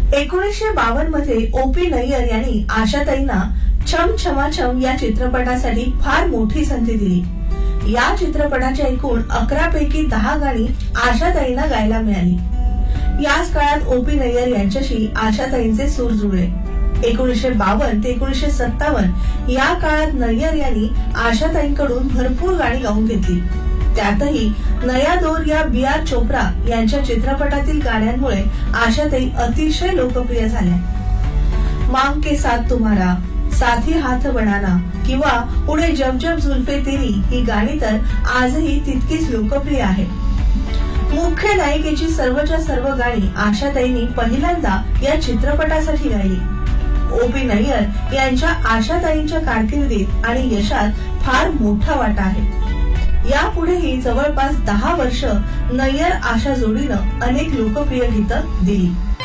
1952 मध्ये ओ.पी. नय्यर यांनी आशाताईंना छम छमा छम या चित्रपटासाठी फार मोठी संधी दिली। या चित्रपटाच्या एकूण 11 पैकी 10 गाणी आशाताईंना गायला मिळाली। याच काळात ओ.पी. नय्यर यांच्याशी आशाताईंचे सूर जुळले। 1952 ते 1957 या काळात नय्यर यांनी आशाताईंकडून भरपूर गाणी गाऊन घेतली। त्यातही नया दौर या बी.आर. चोप्रा यांच्या चित्रपटातील गाण्यांमुळे आशाताई अतिशय लोकप्रिय झाल्या। मांग के साथ तुम्हारा, साथी हाथ बनाना किंवा पुढे जब जब जुल्फे तेरी ही गाणी तर आजही तितकीच लोकप्रिय आहेत। मुख्य नायिकेची सर्वच्या सर्व गाणी आशाताईंनी पहिल्यांदा या चित्रपटासाठी गायली। ओ.पी. नय्यर यांच्या आशाताईंच्या कारकिर्दीत आणि यशात फार मोठा वाटा आहे। यापुढेही जवळपास 10 वर्ष नय्यर आशा जोडीनं अनेक लोकप्रिय गीतं दिली।